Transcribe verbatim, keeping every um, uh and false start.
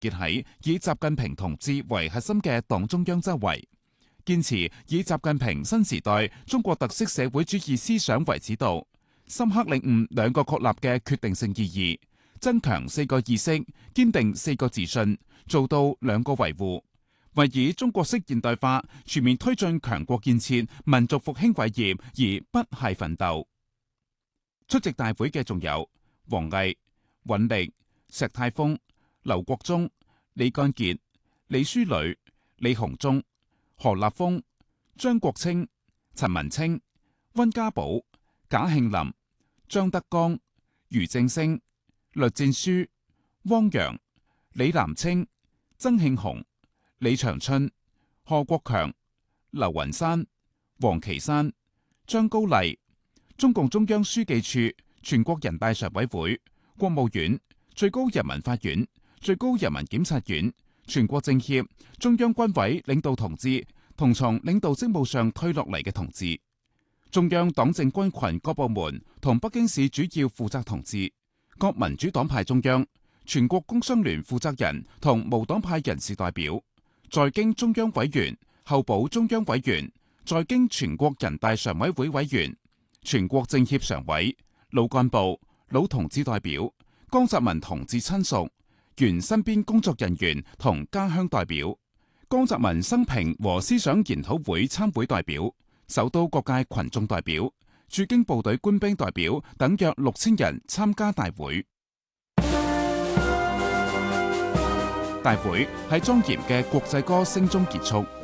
結喺以習近平同志為核心嘅黨中央周圍，堅持以習近平新時代中國特色社會主義思想為指導，深刻領悟兩個確立嘅決定性意義，增強四個意識，堅定四個自信，做到兩個維護，為以中國式現代化全面推進強國建設、民族復興偉業而不懈奮鬥。出席大會嘅仲有王毅、尹力、石泰峰、劉國中、李幹傑、李書磊、李鴻忠、何立峰、張國清、陳文清、溫家寶、賈慶林、張德江、俞正聲、栗戰書、汪洋、李嵐清、曾慶紅、李長春、賀國強、劉雲山、王岐山、張高麗、中共中央書記處、全國人大常委會、國務院、最高人民法院、最高人民檢察院、全國政協、中央軍委領導同志同從領導職務上退落嚟嘅同志，中央黨政軍群各部門同北京市主要負責同志，各民主黨派中央、全國工商聯負責人同無黨派人士代表，在京中央委員、候補中央委員，在京全國人大常委會委員、全國政協常委、老幹部、老同志代表、江澤民同志親屬、原身邊工作人員同家鄉代表、江澤民生平和思想研討會參會代表、首都各界群眾代表、駐京部隊官兵代表等約六千人參加大會。大會喺莊嚴嘅國際歌聲中結束。